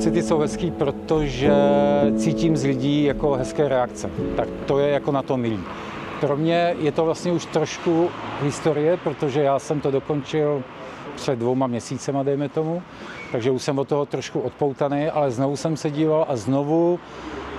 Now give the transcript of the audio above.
pocity jsou hezký, protože cítím z lidí jako hezké reakce. Tak to je jako na to milý. Pro mě je to vlastně už trošku historie, protože já jsem to dokončil před 2 měsícema, dejme tomu, takže už jsem od toho trošku odpoutaný, ale znovu jsem se díval a znovu